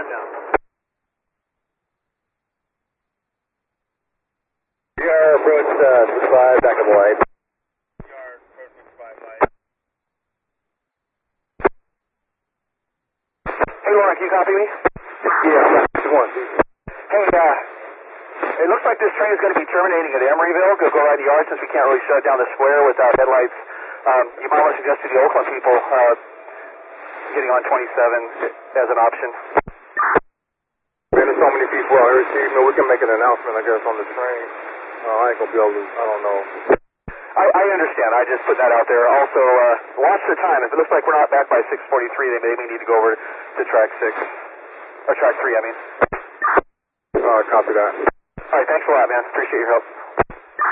down. PR approach 65, back up light. PR approach 65 light. Hey, Lauren, can you copy me? Yeah, 1. Hey, it looks like this train is going to be terminating at Emeryville. Go right in the yard since we can't really shut down the square without headlights. You might want to suggest to the Oakland people getting on 27 as an option. Man, there's so many people out here, Steve. We can make an announcement, I guess, on the train. I ain't going to be able to, I don't know. I understand. I just put that out there. Also, watch the time. If it looks like we're not back by 6:43, they maybe need to go over to track 6. Or track 3, I mean. Copy that. All right, thanks a lot, man. Appreciate your help.